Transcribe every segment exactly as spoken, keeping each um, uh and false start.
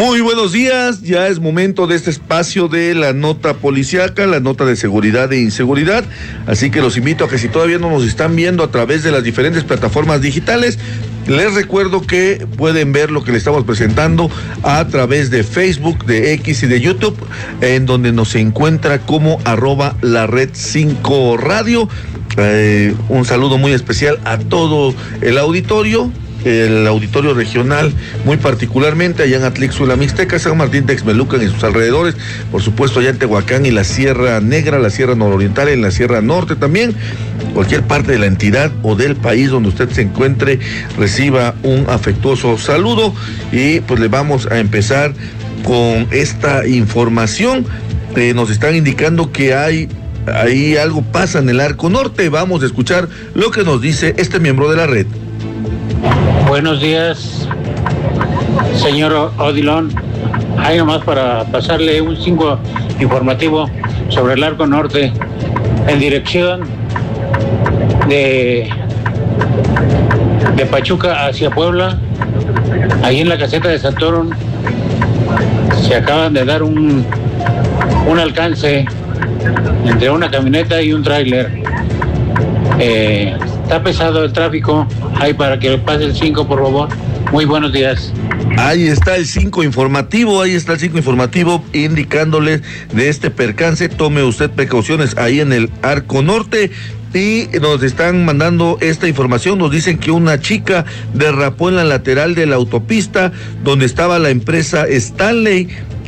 Muy buenos días, ya es momento de este espacio de la nota policíaca, la nota de seguridad e inseguridad, así que los invito a que si todavía no nos están viendo a través de las diferentes plataformas digitales, les recuerdo que pueden ver lo que les estamos presentando a través de Facebook, de X y de YouTube, en donde nos encuentra como arroba la red cinco radio. Eh, un saludo muy especial a todo el auditorio. El auditorio regional, muy particularmente allá en Atlixco, Mixteca, San Martín, Texmelucan y sus alrededores, por supuesto allá en Tehuacán y la Sierra Negra, la Sierra Nororiental, en la Sierra Norte también. Cualquier parte de la entidad o del país donde usted se encuentre, reciba un afectuoso saludo y pues le vamos a empezar con esta información. Eh, nos están indicando que hay ahí algo pasa en el Arco Norte. Vamos a escuchar lo que nos dice este miembro de la red. Buenos días, señor Odilon. Hay nomás para pasarle un cinco informativo sobre el Arco Norte en dirección de, de Pachuca hacia Puebla. Ahí en la caseta de Santoro se acaban de dar un, un alcance entre una camioneta y un tráiler. Eh, está pesado el tráfico. Ahí para que pase el cinco, por favor. Muy buenos días. Ahí está el cinco informativo, ahí está el cinco informativo indicándoles de este percance. Tome usted precauciones ahí en el Arco Norte. Y nos están mandando esta información, nos dicen que una chica derrapó en la lateral de la autopista donde estaba la empresa Stanley.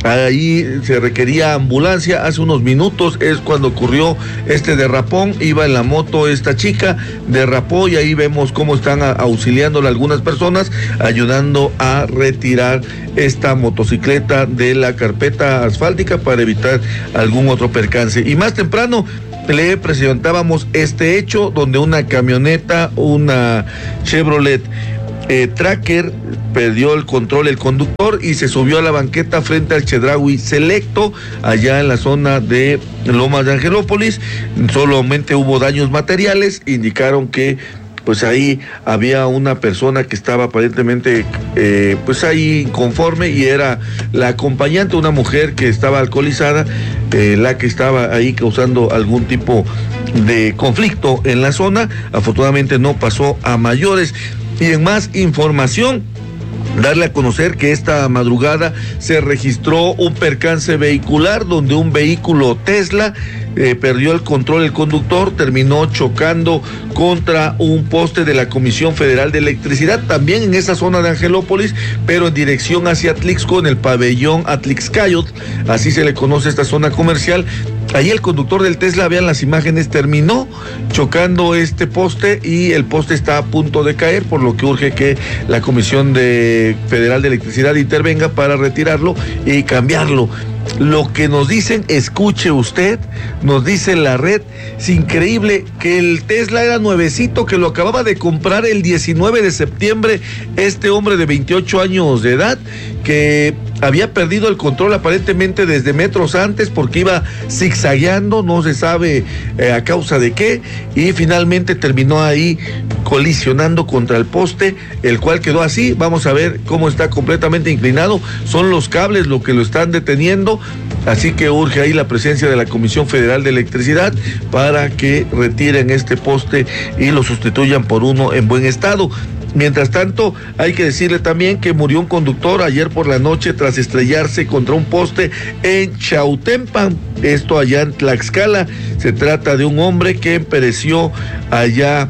Ahí se requería ambulancia. Hace unos minutos es cuando ocurrió este derrapón. Iba en la moto esta chica, derrapó y ahí vemos cómo están auxiliándole a algunas personas, ayudando a retirar esta motocicleta de la carpeta asfáltica para evitar algún otro percance. Y más temprano le presentábamos este hecho donde una camioneta, una Chevrolet Eh, Tracker, perdió el control el conductor y se subió a la banqueta frente al Chedraui Selecto, allá en la zona de Lomas de Angelópolis. Solamente hubo daños materiales, indicaron que pues ahí había una persona que estaba aparentemente eh, pues ahí inconforme y era la acompañante, una mujer que estaba alcoholizada, eh, la que estaba ahí causando algún tipo de conflicto en la zona. Afortunadamente no pasó a mayores. Y en más información, darle a conocer que esta madrugada se registró un percance vehicular donde un vehículo Tesla eh, perdió el control, el conductor terminó chocando contra un poste de la Comisión Federal de Electricidad, también en esa zona de Angelópolis, pero en dirección hacia Atlixco, en el pabellón Atlixcayot, así se le conoce esta zona comercial. Ahí el conductor del Tesla, vean las imágenes, terminó chocando este poste y el poste está a punto de caer, por lo que urge que la Comisión de Federal de Electricidad intervenga para retirarlo y cambiarlo. Lo que nos dicen, escuche usted, nos dice la red, es increíble que el Tesla era nuevecito, que lo acababa de comprar el diecinueve de septiembre, este hombre de veintiocho años de edad, que había perdido el control aparentemente desde metros antes porque iba zigzagueando, no se sabe eh, a causa de qué, y finalmente terminó ahí colisionando contra el poste, el cual quedó así. Vamos a ver cómo está completamente inclinado, son los cables lo que lo están deteniendo, así que urge ahí la presencia de la Comisión Federal de Electricidad para que retiren este poste y lo sustituyan por uno en buen estado. Mientras tanto, hay que decirle también que murió un conductor ayer por la noche tras estrellarse contra un poste en Chautempan, esto allá en Tlaxcala. Se trata de un hombre que pereció allá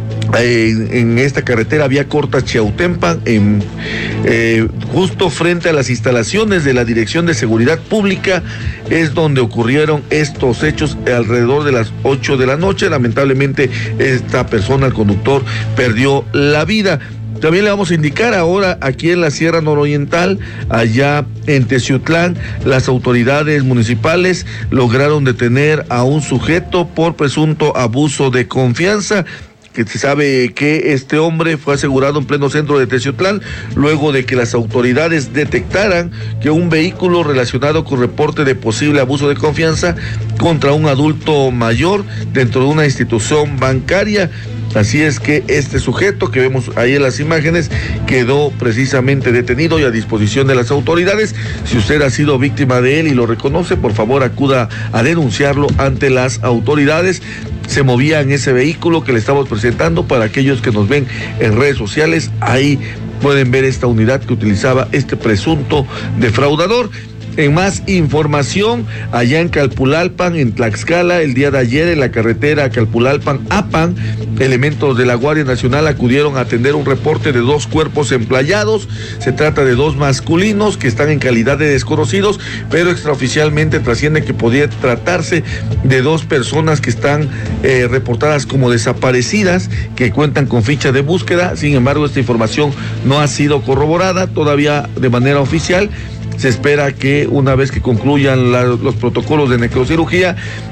En, en esta carretera vía corta Chautempan, en, eh, justo frente a las instalaciones de la Dirección de Seguridad Pública, es donde ocurrieron estos hechos alrededor de las ocho de la noche. Lamentablemente esta persona, el conductor, perdió la vida. También le vamos a indicar ahora aquí en la Sierra Nororiental, allá en Teciutlán, las autoridades municipales lograron detener a un sujeto por presunto abuso de confianza. Que se sabe que este hombre fue asegurado en pleno centro de Teciutlán luego de que las autoridades detectaran que un vehículo relacionado con reporte de posible abuso de confianza contra un adulto mayor dentro de una institución bancaria Así es que este sujeto que vemos ahí en las imágenes quedó precisamente detenido y a disposición de las autoridades. Si usted ha sido víctima de él y lo reconoce, por favor acuda a denunciarlo ante las autoridades. Se movía en ese vehículo que le estamos presentando para aquellos que nos ven en redes sociales. Ahí pueden ver esta unidad que utilizaba este presunto defraudador. En más información, allá en Calpulalpan, en Tlaxcala, el día de ayer en la carretera Calpulalpan-Apan, elementos de la Guardia Nacional acudieron a atender un reporte de dos cuerpos emplayados. Se trata de dos masculinos que están en calidad de desconocidos, pero extraoficialmente trasciende que podría tratarse de dos personas que están eh, reportadas como desaparecidas, que cuentan con ficha de búsqueda. Sin embargo, esta información no ha sido corroborada todavía de manera oficial. Se espera que una vez que concluyan la, los protocolos de necrocirugía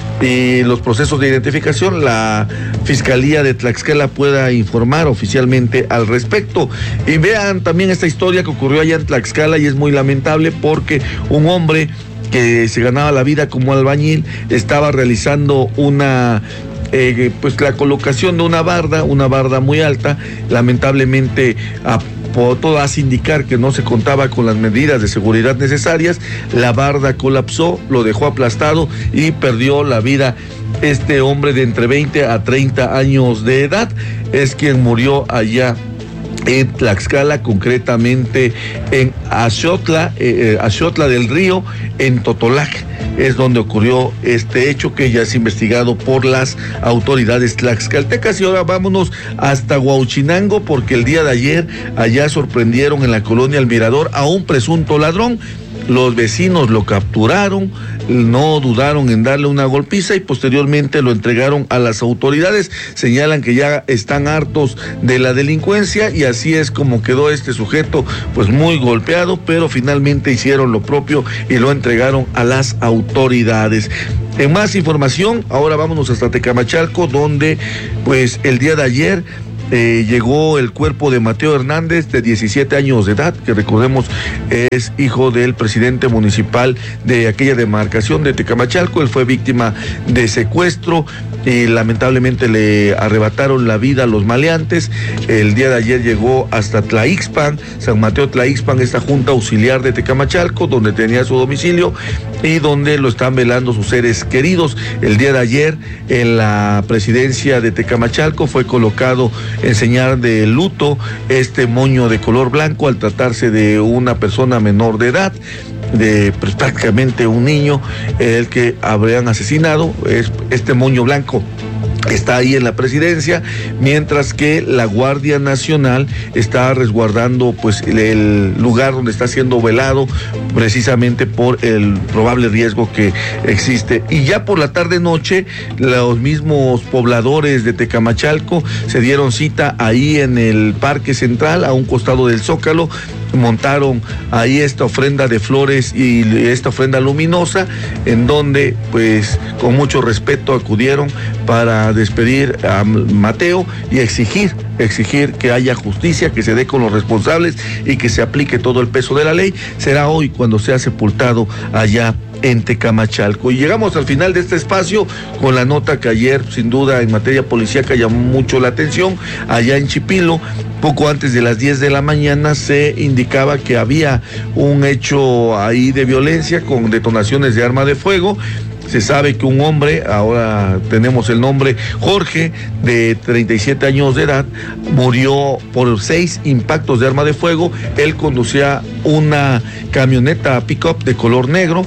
y los procesos de identificación, la Fiscalía de Tlaxcala pueda informar oficialmente al respecto. Y vean también esta historia que ocurrió allá en Tlaxcala y es muy lamentable porque un hombre que se ganaba la vida como albañil estaba realizando una... Eh, pues la colocación de una barda, una barda muy alta. Lamentablemente a todo hace indicar que no se contaba con las medidas de seguridad necesarias. La barda colapsó, lo dejó aplastado y perdió la vida. Este hombre de entre veinte a treinta años de edad es quien murió allá en Tlaxcala, concretamente en Axotla, eh, Axotla del Río, en Totolac. Es donde ocurrió este hecho que ya es investigado por las autoridades tlaxcaltecas. Y ahora vámonos hasta Huauchinango, porque el día de ayer allá sorprendieron en la colonia El Mirador a un presunto ladrón. Los vecinos lo capturaron, no dudaron en darle una golpiza y posteriormente lo entregaron a las autoridades. Señalan que ya están hartos de la delincuencia y así es como quedó este sujeto, pues muy golpeado, pero finalmente hicieron lo propio y lo entregaron a las autoridades. En más información, ahora vámonos hasta Tecamachalco, donde pues el día de ayer Eh, llegó el cuerpo de Mateo Hernández, de diecisiete años de edad, que recordemos es hijo del presidente municipal de aquella demarcación de Tecamachalco. Él fue víctima de secuestro y lamentablemente le arrebataron la vida a los maleantes. El día de ayer llegó hasta Tlaixpan, San Mateo Tlaixpan, esta junta auxiliar de Tecamachalco, donde tenía su domicilio y donde lo están velando sus seres queridos. El día de ayer en la presidencia de Tecamachalco fue colocado en señal de luto este moño de color blanco al tratarse de una persona menor de edad, de pues, prácticamente un niño, el que habrían asesinado. Es este moño blanco está ahí en la presidencia, mientras que la Guardia Nacional está resguardando pues el lugar donde está siendo velado, precisamente por el probable riesgo que existe. Y ya por la tarde noche, los mismos pobladores de Tecamachalco se dieron cita ahí en el Parque Central, a un costado del Zócalo. Montaron ahí esta ofrenda de flores y esta ofrenda luminosa, en donde pues con mucho respeto acudieron para despedir a Mateo y exigir, exigir que haya justicia, que se dé con los responsables y que se aplique todo el peso de la ley. Será hoy cuando sea sepultado allá en Tecamachalco. Y llegamos al final de este espacio con la nota que ayer, sin duda, en materia policíaca llamó mucho la atención. Allá en Chipilo, poco antes de las diez de la mañana, se indicaba que había un hecho ahí de violencia con detonaciones de arma de fuego. Se sabe que un hombre, ahora tenemos el nombre, Jorge, de treinta y siete años de edad, murió por seis impactos de arma de fuego. Él conducía una camioneta pick-up de color negro.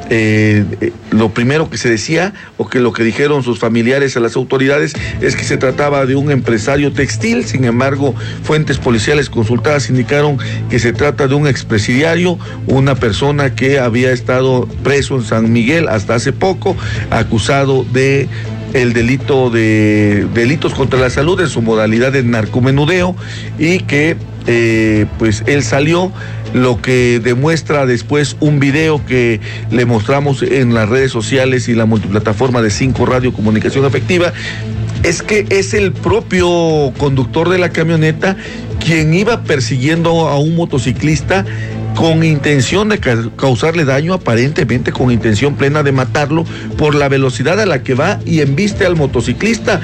Eh, eh, lo primero que se decía, o que lo que dijeron sus familiares a las autoridades, es que se trataba de un empresario textil. Sin embargo, fuentes policiales consultadas indicaron que se trata de un expresidiario, una persona que había estado preso en San Miguel hasta hace poco, acusado de el delito de delitos contra la salud en su modalidad de narcomenudeo, y que eh, pues él salió. Lo que demuestra después un video que le mostramos en las redes sociales y la multiplataforma de Cinco Radio Comunicación Efectiva, es que es el propio conductor de la camioneta quien iba persiguiendo a un motociclista con intención de causarle daño, aparentemente con intención plena de matarlo por la velocidad a la que va y embiste al motociclista.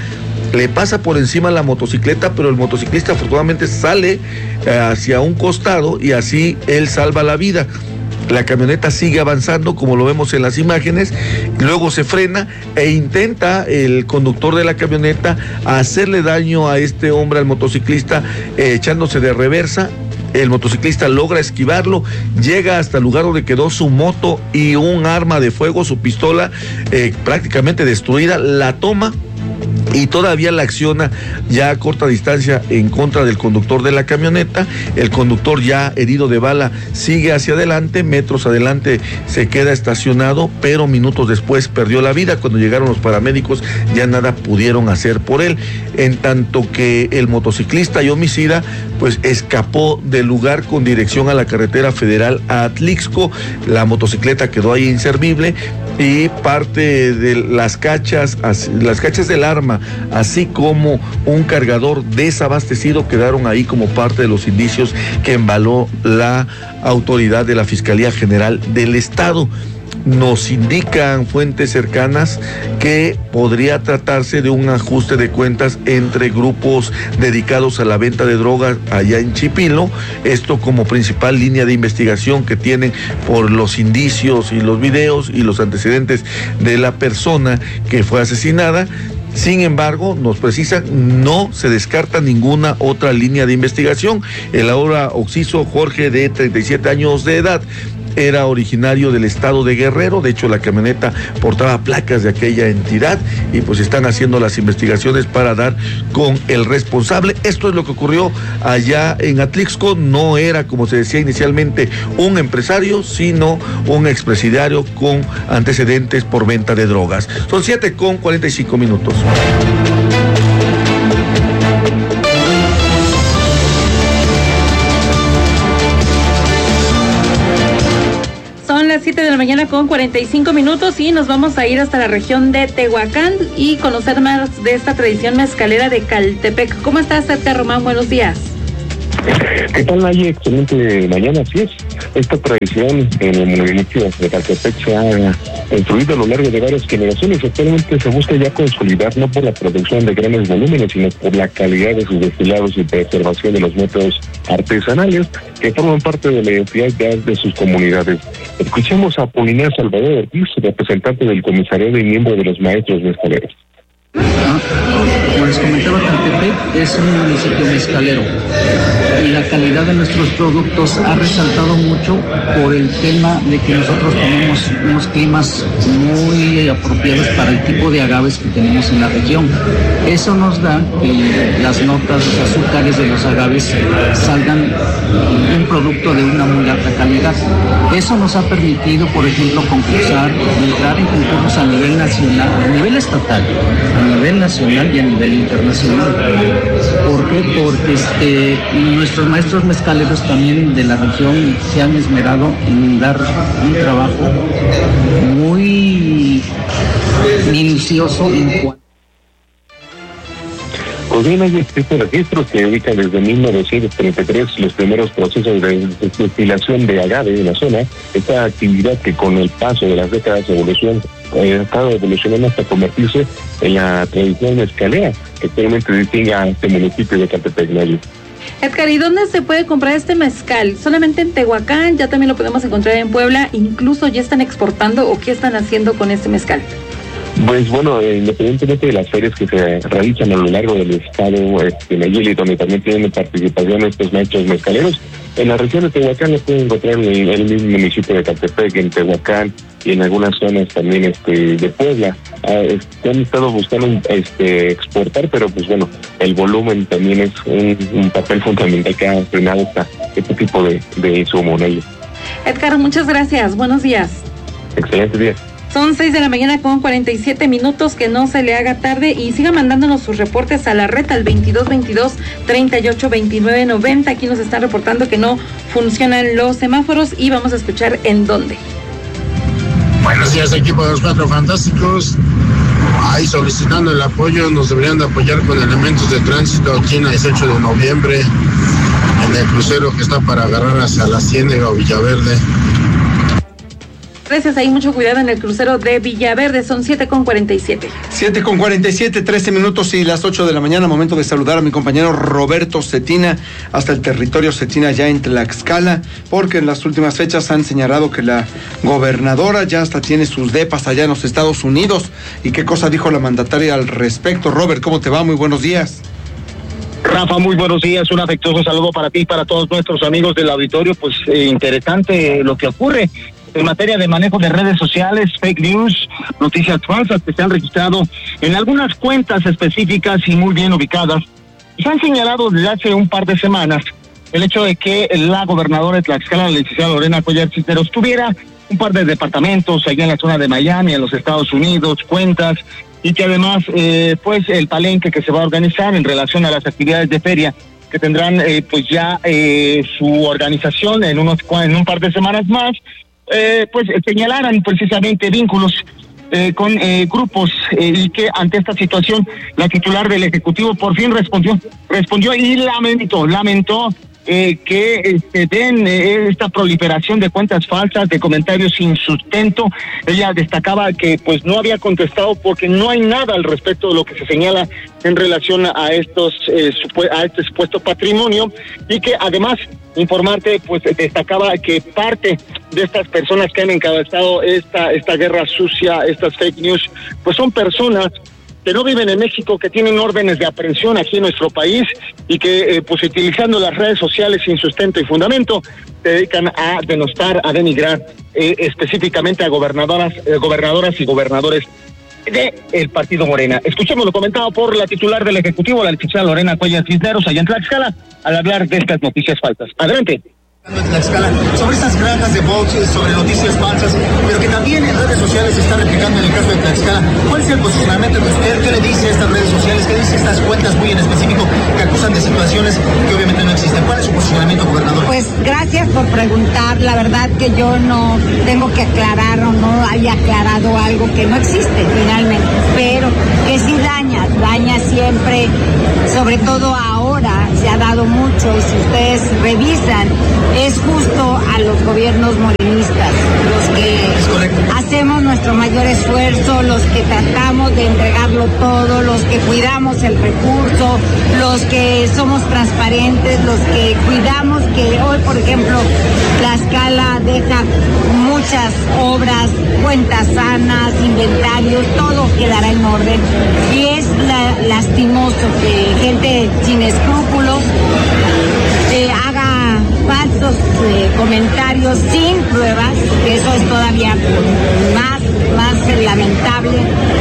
le pasa por encima la motocicleta, pero el motociclista afortunadamente sale hacia un costado y así él salva la vida. La camioneta sigue avanzando, como lo vemos en las imágenes, luego se frena e intenta el conductor de la camioneta hacerle daño a este hombre, al motociclista, eh, echándose de reversa. El motociclista logra esquivarlo, llega hasta el lugar donde quedó su moto y un arma de fuego, su pistola eh, prácticamente destruida, la toma y todavía la acciona ya a corta distancia en contra del conductor de la camioneta. El conductor, ya herido de bala, sigue hacia adelante, metros adelante se queda estacionado, pero minutos después perdió la vida. Cuando llegaron los paramédicos ya nada pudieron hacer por él, en tanto que el motociclista y homicida pues escapó del lugar con dirección a la carretera federal a Atlixco. La motocicleta quedó ahí inservible y parte de las cachas, las cachas del arma, así como un cargador desabastecido, quedaron ahí como parte de los indicios que embaló la autoridad de la Fiscalía General del Estado. Nos indican fuentes cercanas que podría tratarse de un ajuste de cuentas entre grupos dedicados a la venta de drogas allá en Chipilo, esto como principal línea de investigación que tienen por los indicios y los videos y los antecedentes de la persona que fue asesinada. Sin embargo, nos precisan, no se descarta ninguna otra línea de investigación. El ahora occiso Jorge, de treinta y siete años de edad, era originario del estado de Guerrero. De hecho, la camioneta portaba placas de aquella entidad y pues están haciendo las investigaciones para dar con el responsable. Esto es lo que ocurrió allá en Atlixco. No era, como se decía inicialmente, un empresario, sino un expresidiario con antecedentes por venta de drogas. Son siete con cuarenta y cinco minutos. Son las siete de la mañana con cuarenta y cinco minutos y nos vamos a ir hasta la región de Tehuacán y conocer más de esta tradición mezcalera de Caltepec. ¿Cómo estás, Edgar Román? Buenos días. ¿Qué tal, Naye? Excelente mañana, así es. Esta tradición en el municipio de Caltepec se ha construido a lo largo de varias generaciones. Actualmente se busca ya consolidar no por la producción de grandes volúmenes, sino por la calidad de sus destilados y preservación de los métodos artesanales que forman parte de la identidad ya de sus comunidades. Escuchemos a Apolinar Salvador Ortiz, representante del comisariado y miembro de los maestros mezcaleros. Como les comentaba, Caltepec es un municipio mezcalero y la calidad de nuestros productos ha resaltado mucho por el tema de que nosotros tenemos unos climas muy apropiados para el tipo de agaves que tenemos en la región. Eso nos da que las notas, los azúcares de los agaves salgan un producto de una muy alta calidad. Eso nos ha permitido, por ejemplo, concursar, entrar en concursos a nivel nacional, a nivel estatal, a nivel nacional y a nivel internacional. ¿Por qué? Porque este, nuestros maestros mezcaleros también de la región se han esmerado en dar un trabajo muy minucioso en cuanto. Pues bien, hay estos registros que ubican desde mil novecientos treinta y tres los primeros procesos de destilación de agave en la zona. Esta actividad que con el paso de las décadas evoluciona, eh, ha estado evolucionando hasta convertirse en la tradición mezcalera que actualmente distingue a este municipio de Caltepec. Edgar, ¿y dónde se puede comprar este mezcal? ¿Solamente en Tehuacán? ¿Ya también lo podemos encontrar en Puebla? ¿Incluso ya están exportando o qué están haciendo con este mezcal? Pues bueno, eh, independientemente de las ferias que se realizan a lo largo del estado este, de Nayeli, donde también tienen participación estos maestros mezcaleros, en la región de Tehuacán lo pueden encontrar en el, el mismo municipio de Caltepec, en Tehuacán y en algunas zonas también este, de Puebla. Ah, este, han estado buscando este, exportar, pero pues bueno, el volumen también es un, un papel fundamental que ha frenado esta, este tipo de, de insumo. Edgar, muchas gracias. Buenos días. Excelente día. Son seis de la mañana con cuarenta y siete minutos, que no se le haga tarde y siga mandándonos sus reportes a la red al veintidós veintidós treinta y ocho veintinueve noventa. Aquí nos están reportando que no funcionan los semáforos y vamos a escuchar en dónde. Buenos días, equipo de los Cuatro Fantásticos. Ahí solicitando el apoyo, nos deberían de apoyar con elementos de tránsito aquí en el dieciocho de noviembre, en el crucero que está para agarrar hacia la Ciénega o Villaverde. Gracias, ahí mucho cuidado en el crucero de Villaverde, son siete con cuarenta y siete. siete con cuarenta y siete, trece minutos y las ocho de la mañana, momento de saludar a mi compañero Roberto Cetina, hasta el territorio Cetina ya en Tlaxcala, porque en las últimas fechas han señalado que la gobernadora ya hasta tiene sus depas allá en los Estados Unidos. ¿Y qué cosa dijo la mandataria al respecto? Robert, ¿cómo te va? Muy buenos días. Rafa, muy buenos días, un afectuoso saludo para ti y para todos nuestros amigos del auditorio. Pues eh, interesante lo que ocurre en materia de manejo de redes sociales, fake news, noticias falsas que se han registrado en algunas cuentas específicas y muy bien ubicadas. Se han señalado desde hace un par de semanas el hecho de que la gobernadora de Tlaxcala, la licenciada Lorena Cuellar Cisneros, tuviera un par de departamentos allá en la zona de Miami, en los Estados Unidos, cuentas, y que además, eh, pues, el palenque que se va a organizar en relación a las actividades de feria que tendrán, eh, pues, ya eh, su organización en unos en un par de semanas más, eh, pues, señalaran precisamente vínculos eh, con eh, grupos eh, y que ante esta situación la titular del Ejecutivo por fin respondió, respondió y lamentó, lamentó Eh, que se eh, den eh, esta proliferación de cuentas falsas, de comentarios sin sustento. Ella destacaba que pues no había contestado porque no hay nada al respecto de lo que se señala en relación a estos eh, supu- a este supuesto patrimonio, y que además informarte pues destacaba que parte de estas personas que han encabezado esta esta guerra sucia, estas fake news, pues son personas que no viven en México, que tienen órdenes de aprehensión aquí en nuestro país y que, eh, pues utilizando las redes sociales sin sustento y fundamento, se dedican a denostar, a denigrar eh, específicamente a gobernadoras, eh, gobernadoras y gobernadores de el partido Morena. Escuchemos lo comentado por la titular del Ejecutivo, la licenciada Lorena Cuellar Cisneros, allá en Tlaxcala, al hablar de estas noticias falsas. Adelante. Tlaxcala, sobre estas granjas de bots, sobre noticias falsas, pero que también en redes sociales se está replicando en el caso de Tlaxcala. ¿Cuál es el posicionamiento de usted? ¿Qué le dice a estas redes sociales? ¿Qué dice a estas cuentas muy en específico que acusan de situaciones que obviamente no existen? ¿Cuál es su posicionamiento, gobernador? Pues gracias por preguntar. La verdad que yo no tengo que aclarar o no haya aclarado algo que no existe finalmente, pero que sí daña, daña siempre, sobre todo ahora se ha dado mucho, y si ustedes revisan, es justo a los gobiernos morenistas los que hacemos nuestro mayor esfuerzo, los que tratamos de entregarlo todo, los que cuidamos el recurso, los que somos transparentes, los que cuidamos que hoy, por ejemplo, Tlaxcala deja muchas obras, cuentas sanas, inventarios, todo quedará en orden. Y es la, lastimoso que gente sin escrúpulos eh, haga falsos eh, comentarios sin pruebas, que eso es todavía más, más lamentable.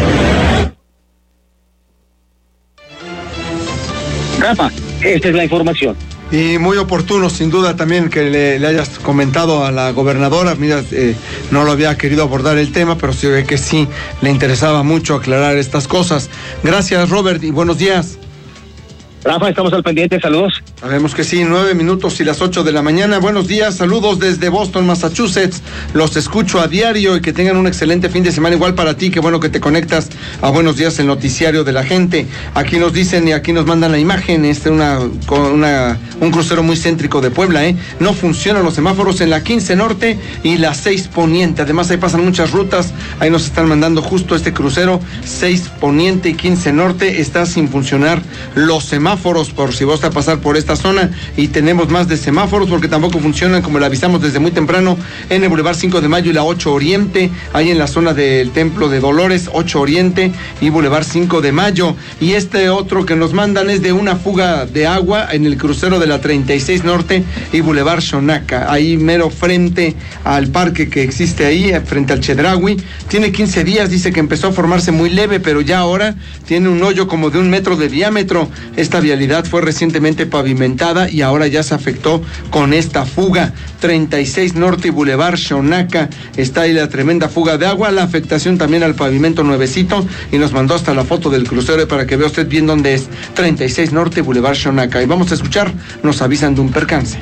Rafa, esta es la información. Y muy oportuno, sin duda, también que le, le hayas comentado a la gobernadora. Mira, eh, no lo había querido abordar el tema, pero se ve que sí le interesaba mucho aclarar estas cosas. Gracias, Robert, y buenos días. Rafa, estamos al pendiente, saludos. Sabemos que sí, nueve minutos y las ocho de la mañana. Buenos días, saludos desde Boston, Massachusetts. Los escucho a diario y que tengan un excelente fin de semana. Igual para ti, qué bueno que te conectas a Buenos Días, el noticiario de la gente. Aquí nos dicen y aquí nos mandan la imagen. Este es una, una, un crucero muy céntrico de Puebla, ¿eh? No funcionan los semáforos en la quince Norte y la seis Poniente. Además, ahí pasan muchas rutas. Ahí nos están mandando justo este crucero, seis Poniente y quince Norte. Está sin funcionar los semáforos, por si vas a pasar por esta zona, y tenemos más de semáforos porque tampoco funcionan, como le avisamos desde muy temprano, en el Boulevard cinco de Mayo y la ocho Oriente, ahí en la zona del Templo de Dolores, ocho Oriente y Boulevard cinco de Mayo. Y este otro que nos mandan es de una fuga de agua en el crucero de la treinta y seis Norte y Boulevard Xonaca, ahí mero frente al parque que existe ahí, frente al Chedraui. Tiene quince días, dice que empezó a formarse muy leve, pero ya ahora tiene un hoyo como de un metro de diámetro. Esta vialidad fue recientemente pavimentada y ahora ya se afectó con esta fuga. treinta y seis Norte y Boulevard Xonaca, está ahí la tremenda fuga de agua, la afectación también al pavimento nuevecito, y nos mandó hasta la foto del crucero para que vea usted bien dónde es. treinta y seis Norte y Boulevard Xonaca. Y vamos a escuchar, nos avisan de un percance.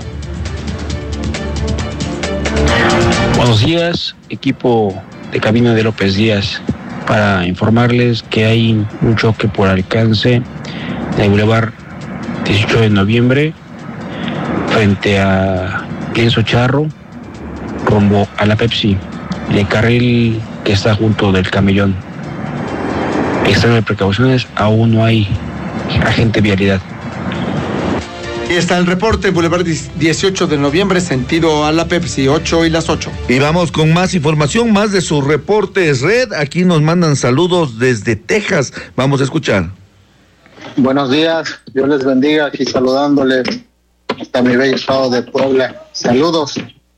Buenos días, equipo de cabina de López Díaz, para informarles que hay un choque por alcance de Boulevard dieciocho de noviembre frente a Lienzo Charro, rumbo a la Pepsi. en el carril que está junto del camellón. Extremo de precauciones, aún no hay agente vialidad. Y está el reporte, Boulevard dieciocho de noviembre, sentido a la Pepsi, ocho y las ocho. Y vamos con más información, más de sus reportes Red. Aquí nos mandan saludos desde Texas. Vamos a escuchar. Buenos días, Dios les bendiga, aquí saludándoles hasta mi bello estado de Puebla. Saludos,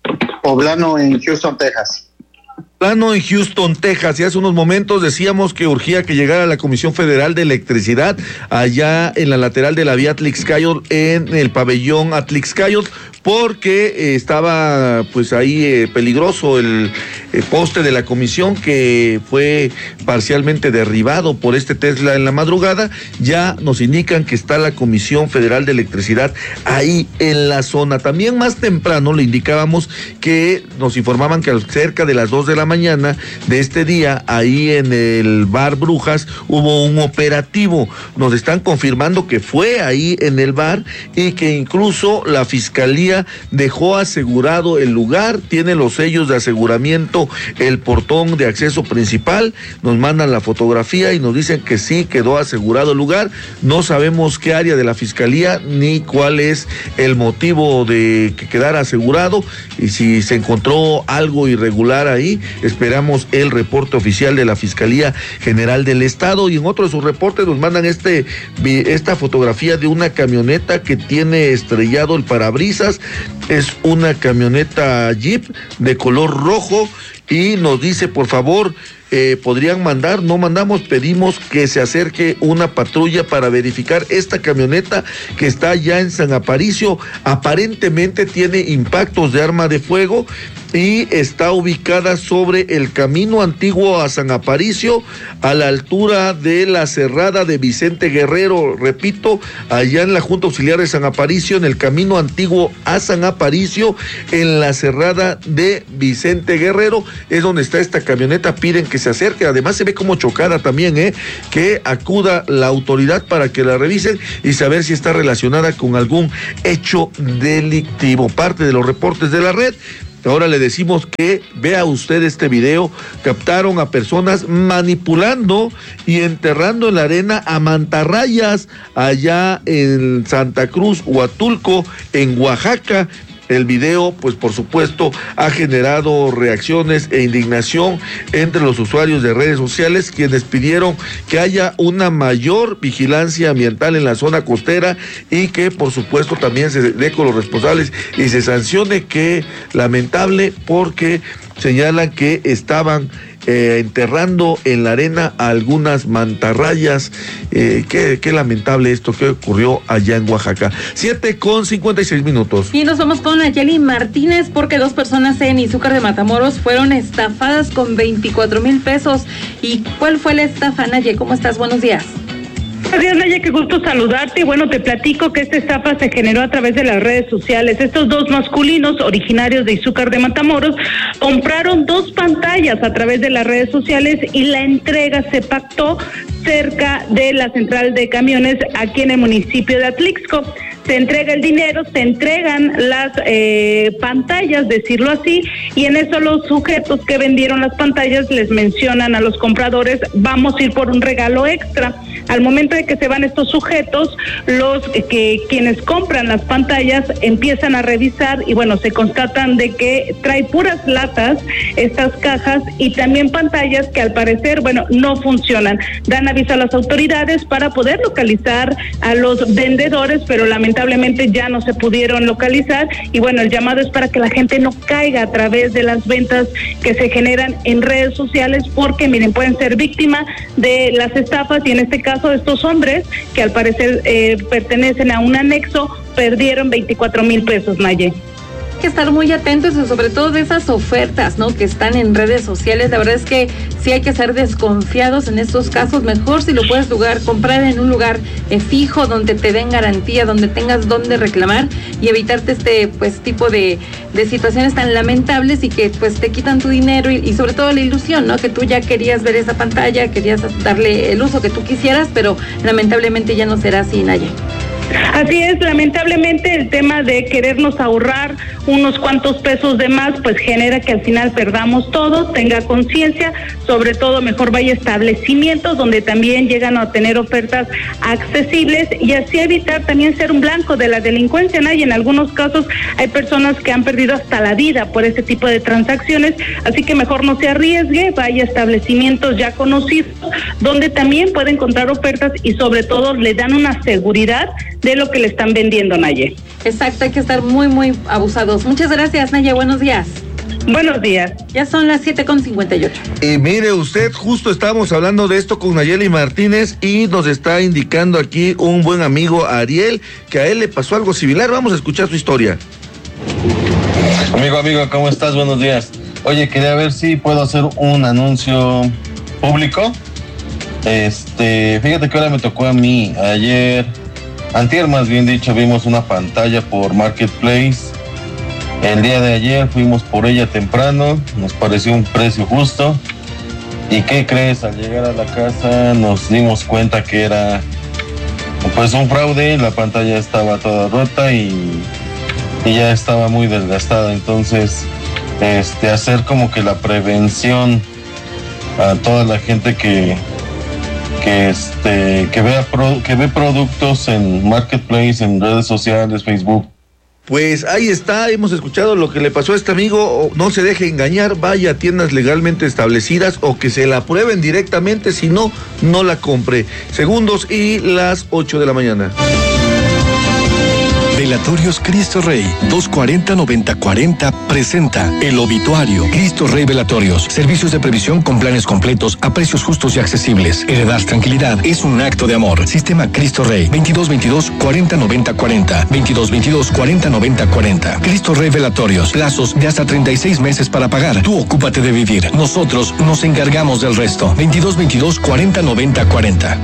poblano en Houston, Texas. Plano en Houston, Texas, y hace unos momentos decíamos que urgía que llegara la Comisión Federal de Electricidad allá en la lateral de la vía Atlixcayot, en el pabellón Atlixcayot, porque eh, estaba pues ahí eh, peligroso el, el poste de la comisión, que fue parcialmente derribado por este Tesla en la madrugada. Ya nos indican que está la Comisión Federal de Electricidad ahí en la zona. También más temprano le indicábamos que nos informaban que cerca de las dos de la mañana de este día, ahí en el bar Brujas, hubo un operativo. Nos están confirmando que fue ahí en el bar y que incluso la fiscalía dejó asegurado el lugar, tiene los sellos de aseguramiento, el portón de acceso principal. Nos mandan la fotografía y nos dicen que sí quedó asegurado el lugar. No sabemos qué área de la fiscalía ni cuál es el motivo de que quedara asegurado, y si se encontró algo irregular ahí, esperamos el reporte oficial de la Fiscalía General del Estado. Y en otro de sus reportes nos mandan este esta fotografía de una camioneta que tiene estrellado el parabrisas. Es una camioneta Jeep de color rojo y nos dice, por favor, eh, podrían mandar, no mandamos, pedimos que se acerque una patrulla para verificar esta camioneta que está ya en San Aparicio. Aparentemente tiene impactos de arma de fuego y está ubicada sobre el camino antiguo a San Aparicio, a la altura de la cerrada de Vicente Guerrero. Repito, allá en la Junta Auxiliar de San Aparicio, en el camino antiguo a San Aparicio, en la cerrada de Vicente Guerrero, es donde está esta camioneta. Piden que se acerque, además se ve como chocada también, ¿eh? que acuda la autoridad para que la revisen y saber si está relacionada con algún hecho delictivo. Parte de los reportes de la red. Ahora le decimos que vea usted este video. Captaron a personas manipulando y enterrando en la arena a mantarrayas allá en Santa Cruz, Huatulco, en Oaxaca. El video, pues por supuesto, ha generado reacciones e indignación entre los usuarios de redes sociales, quienes pidieron que haya una mayor vigilancia ambiental en la zona costera y que por supuesto también se dé con los responsables y se sancione. Que lamentable, porque señalan que estaban Eh, enterrando en la arena a algunas mantarrayas. Eh, qué, qué lamentable esto que ocurrió allá en Oaxaca. siete con cincuenta y seis minutos. Y nos vamos con Nayeli Martínez, porque dos personas en Izúcar de Matamoros fueron estafadas con veinticuatro mil pesos. ¿Y cuál fue la estafa, Nayeli? ¿Cómo estás? Buenos días. Buenos días, Naya, qué gusto saludarte. Bueno, te platico que esta estafa se generó a través de las redes sociales. Estos dos masculinos, originarios de Izúcar de Matamoros, compraron dos pantallas a través de las redes sociales y la entrega se pactó cerca de la central de camiones aquí en el municipio de Atlixco. Se entrega el dinero, se entregan las eh, pantallas, decirlo así, y en eso los sujetos que vendieron las pantallas les mencionan a los compradores: vamos a ir por un regalo extra. Al momento de que se van estos sujetos, los que quienes compran las pantallas empiezan a revisar y bueno, se constatan de que trae puras latas estas cajas y también pantallas que al parecer, bueno, no funcionan. Dan aviso a las autoridades para poder localizar a los vendedores, pero lamentablemente ya no se pudieron localizar. Y bueno, el llamado es para que la gente no caiga a través de las ventas que se generan en redes sociales, porque miren, pueden ser víctimas de las estafas, y en este caso estos hombres que al parecer eh, pertenecen a un anexo perdieron veinticuatro mil pesos, Naye. Hay que estar muy atentos, y sobre todo de esas ofertas, ¿no?, que están en redes sociales. La verdad es que sí hay que ser desconfiados en estos casos. Mejor si lo puedes lugar, comprar en un lugar eh, fijo, donde te den garantía, donde tengas donde reclamar, y evitarte este pues tipo de, de situaciones tan lamentables y que pues te quitan tu dinero y, y sobre todo la ilusión, ¿no?, que tú ya querías ver esa pantalla, querías darle el uso que tú quisieras, pero lamentablemente ya no será así, Naya. Así es, lamentablemente el tema de querernos ahorrar unos cuantos pesos de más, pues genera que al final perdamos todo. Tenga conciencia, sobre todo mejor vaya a establecimientos donde también llegan a tener ofertas accesibles y así evitar también ser un blanco de la delincuencia, ¿no? Y en algunos casos hay personas que han perdido hasta la vida por este tipo de transacciones, así que mejor no se arriesgue, vaya a establecimientos ya conocidos donde también puede encontrar ofertas y sobre todo le dan una seguridad de lo que le están vendiendo, Naye. Exacto, hay que estar muy, muy abusados. Muchas gracias, Naye, buenos días. Buenos días. Ya son las siete con cincuenta y ocho. Y mire usted, justo estábamos hablando de esto con Nayeli Martínez y nos está indicando aquí un buen amigo, Ariel, que a él le pasó algo similar. Vamos a escuchar su historia. Amigo, amigo, ¿cómo estás? Buenos días. Oye, quería ver si puedo hacer un anuncio público. Este, fíjate que ahora me tocó a mí. Ayer, antier más bien dicho, vimos una pantalla por Marketplace. El día de ayer fuimos por ella temprano, nos pareció un precio justo. ¿Y qué crees? Al llegar a la casa nos dimos cuenta que era pues un fraude, la pantalla estaba toda rota y, y ya estaba muy desgastada. Entonces, este, hacer como que la prevención a toda la gente que que este que vea pro, que ve productos en Marketplace, en redes sociales, Facebook. Pues ahí está, hemos escuchado lo que le pasó a este amigo. No se deje engañar, vaya a tiendas legalmente establecidas o que se la prueben directamente, si no, no la compre. Segundos y las ocho de la mañana. Velatorios Cristo Rey dos cuarenta noventa cuarenta presenta El Obituario. Cristo Rey Velatorios, servicios de previsión con planes completos a precios justos y accesibles. Heredar tranquilidad es un acto de amor. Sistema Cristo Rey veintidós veintidós cuarenta noventa cuarenta veintidós veintidós cuarenta noventa cuarenta. Cristo Rey Velatorios, plazos de hasta treinta y seis meses para pagar. Tú ocúpate de vivir, nosotros nos encargamos del resto. veintidós veintidós cuarenta noventa cuarenta.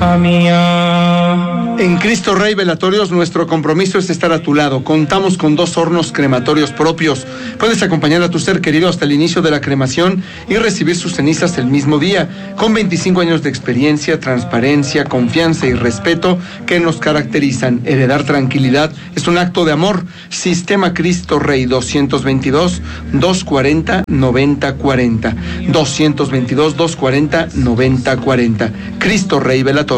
En Cristo Rey Velatorios, nuestro compromiso es estar a tu lado. Contamos con dos hornos crematorios propios. Puedes acompañar a tu ser querido hasta el inicio de la cremación y recibir sus cenizas el mismo día. Con veinticinco años de experiencia, transparencia, confianza y respeto que nos caracterizan. Heredar tranquilidad es un acto de amor. Sistema Cristo Rey doscientos veintidós, doscientos cuarenta, noventa cuarenta. doscientos veintidós, doscientos cuarenta, noventa cuarenta. Cristo Rey Velatorios.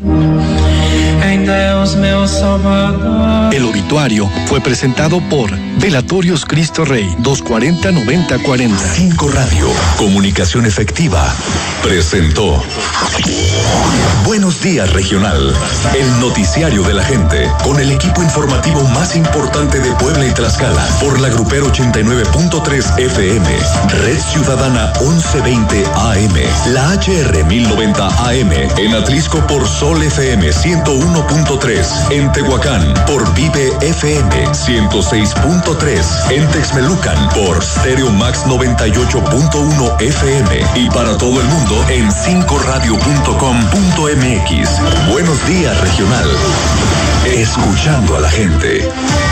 El Obituario fue presentado por Velatorios Cristo Rey dos cuarenta noventa cuarenta. Cinco Radio, comunicación efectiva, presentó Buenos Días Regional, el noticiario de la gente, con el equipo informativo más importante de Puebla y Tlaxcala, por la Grupero ochenta y nueve punto tres F M, Red Ciudadana once veinte A M, la H R mil noventa A M, en Atlisco por Sol F M ciento uno punto tres, en Tehuacán por Vive F M ciento seis punto tres, en Texmelucan por Stereo Max noventa y ocho punto uno F M y para todo el mundo en cinco radio punto com punto m x. Buenos Días Regional, escuchando a la gente.